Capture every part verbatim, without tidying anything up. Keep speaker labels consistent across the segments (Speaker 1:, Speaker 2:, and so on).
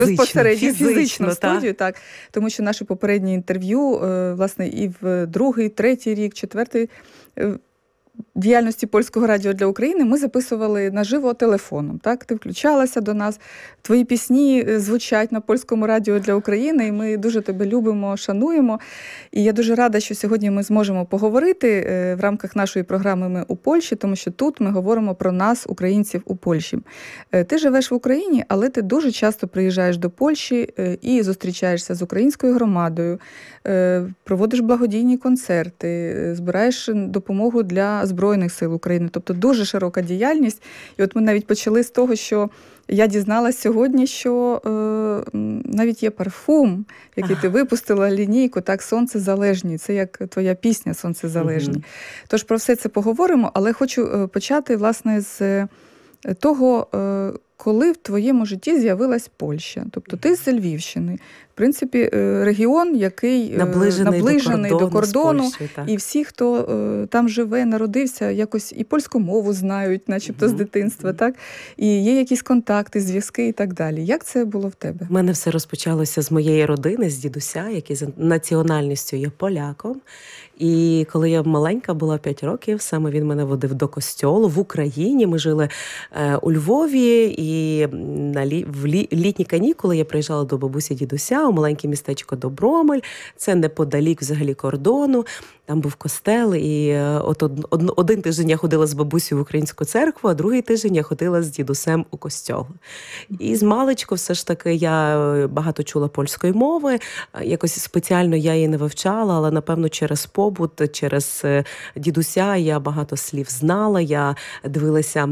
Speaker 1: безпосередньо
Speaker 2: фізично,
Speaker 1: фізично в
Speaker 2: та.
Speaker 1: студію, так. Тому що наше попереднє інтерв'ю, е, власне, і в другий, третій рік, четвертий е, діяльності Польського радіо для України ми записували наживо телефоном. Так? Ти включалася до нас, твої пісні звучать на Польському радіо для України, і ми дуже тебе любимо, шануємо. І я дуже рада, що сьогодні ми зможемо поговорити в рамках нашої програми «Ми у Польщі», тому що тут ми говоримо про нас, українців у Польщі. Ти живеш в Україні, але ти дуже часто приїжджаєш до Польщі і зустрічаєшся з українською громадою, проводиш благодійні концерти, збираєш допомогу для Збройних сил України. Тобто дуже широка діяльність. І от ми навіть почали з того, що я дізналась сьогодні, що е, навіть є парфум, який ти випустила, лінійку, так, «Сонцезалежні». Це як твоя пісня «Сонцезалежні». Угу. Тож про все це поговоримо, але хочу почати, власне, з того, е, коли в твоєму житті з'явилась Польща. Тобто ти з Львівщини. В принципі, регіон, який наближений, наближений до кордону, до кордону Польщі, і всі, хто там живе, народився, якось і польську мову знають, начебто mm-hmm. з дитинства, mm-hmm. так? І є якісь контакти, зв'язки і так далі. Як це було в тебе?
Speaker 2: У мене все розпочалося з моєї родини, з дідуся, який за національністю є поляком. І коли я маленька була, п'ять років, саме він мене водив до костьолу в Україні. Ми жили е, у Львові, і на лі, в лі, літні канікули я приїжджала до бабусі дідуся у маленьке містечко Добромель. Це неподалік взагалі кордону. Там був костел, і от од, один тиждень я ходила з бабусею в українську церкву, а другий тиждень я ходила з дідусем у костьол. І з маличку все ж таки я багато чула польської мови. Якось спеціально я її не вивчала, але, напевно, через побут, через дідуся я багато слів знала. Я дивилася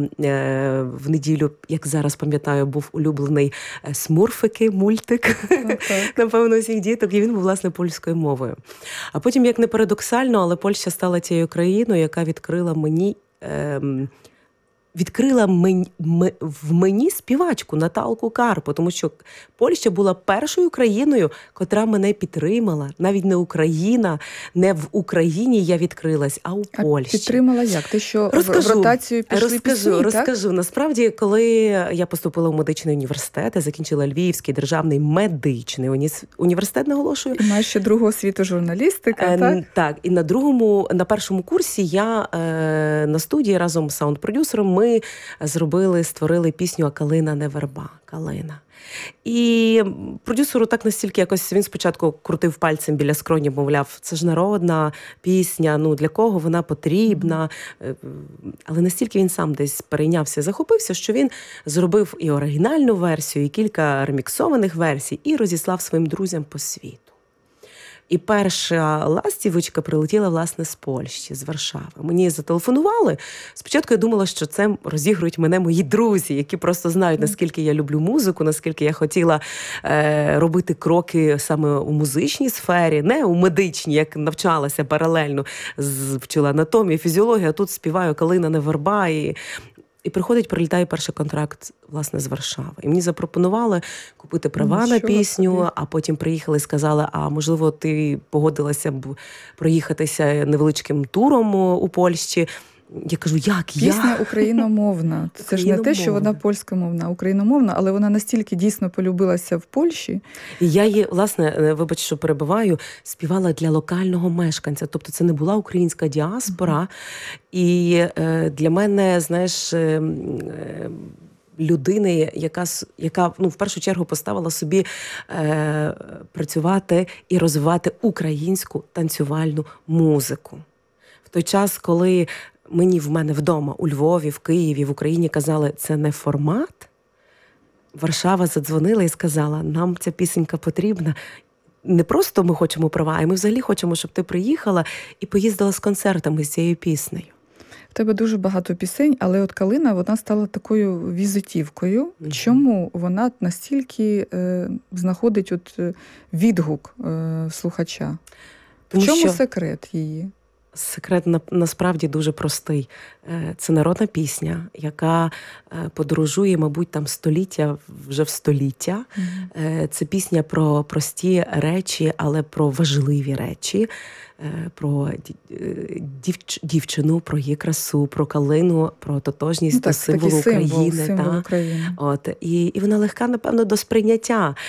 Speaker 2: в неділю, як зараз пам'ятаю, був улюблений «Смурфики» мультик, okay. напевно, всіх діток, і він був, власне, польською мовою. А потім, як не парадоксально, але Польща стала тією країною, яка відкрила мені, ем, відкрила мені, в мені співачку Наталку Карпу, тому що Польща була першою країною, котра мене підтримала. Навіть не Україна, не в Україні я відкрилась, а у Польщі.
Speaker 1: А підтримала як? Ти що, розкажу, в ротацію пішли
Speaker 2: розкажу,
Speaker 1: пісні,
Speaker 2: розкажу.
Speaker 1: Так?
Speaker 2: Насправді, коли я поступила в медичний університет, я закінчила Львівський державний медичний університет, наголошую.
Speaker 1: І маєш ще другу освіту журналістика, е, так?
Speaker 2: Так, і на другому, на першому курсі я е, на студії разом з саунд-продюсером ми зробили, створили пісню «А калина не верба». Калина. І продюсеру так настільки якось, він спочатку крутив пальцем біля скроні, мовляв, це ж народна пісня, ну для кого вона потрібна. Але настільки він сам десь перейнявся, захопився, що він зробив і оригінальну версію, і кілька реміксованих версій, і розіслав своїм друзям по світу. І перша ластівочка прилетіла, власне, з Польщі, з Варшави. Мені зателефонували. Спочатку я думала, що це розігрують мене мої друзі, які просто знають, наскільки я люблю музику, наскільки я хотіла е, робити кроки саме у музичній сфері, не у медичній, як навчалася паралельно, вчила анатомію, фізіологію, а тут співаю «Калина не верба». І І приходить, прилітає перший контракт, власне, з Варшави. І мені запропонували купити права ну, на пісню, собі. А потім приїхали і сказали, а можливо, ти погодилася б проїхатися невеличким туром у Польщі. Я кажу, як
Speaker 1: Пісня
Speaker 2: я?
Speaker 1: Пісня україномовна. Це ж не те, що вона польськомовна, а україномовна, але вона настільки дійсно полюбилася в Польщі.
Speaker 2: І я її, власне, вибач, що перебиваю, співала для локального мешканця. Тобто це не була українська діаспора. Mm-hmm. І е, для мене, знаєш, е, людини, яка, яка ну, в першу чергу поставила собі е, працювати і розвивати українську танцювальну музику. В той час, коли мені в мене вдома, у Львові, в Києві, в Україні казали, це не формат, Варшава задзвонила і сказала, нам ця пісенька потрібна. Не просто ми хочемо права, а ми взагалі хочемо, щоб ти приїхала і поїздила з концертами з цією піснею.
Speaker 1: В тебе дуже багато пісень, але от «Калина», вона стала такою візитівкою. Mm-hmm. Чому вона настільки е, знаходить от відгук е, слухача? В чому що... секрет її?
Speaker 2: Секрет на, насправді дуже простий. Е, Це народна пісня, яка е, подорожує, мабуть, там століття вже в століття. Е, Це пісня про прості речі, але про важливі речі. Е, Про ді- е, дівч- дівчину, про її красу, про калину, про тотожність
Speaker 1: Ну,
Speaker 2: до
Speaker 1: так,
Speaker 2: символу
Speaker 1: такий символ,
Speaker 2: України.
Speaker 1: символ
Speaker 2: Та?
Speaker 1: України.
Speaker 2: От, і, і вона легка, напевно, до сприйняття.